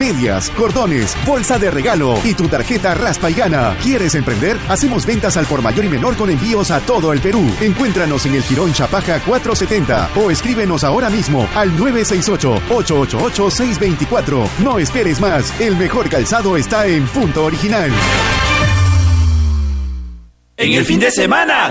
medias, cordones, bolsa de regalo y tu tarjeta Raspa y Gana. ¿Quieres emprender? Hacemos ventas al por mayor y menor con envíos a todo el Perú. Encuéntranos en el Jirón Chapaja 470 o escríbenos ahora mismo al 968-888-624. No esperes más, el mejor calzado está en Punto Original. En el fin de semana,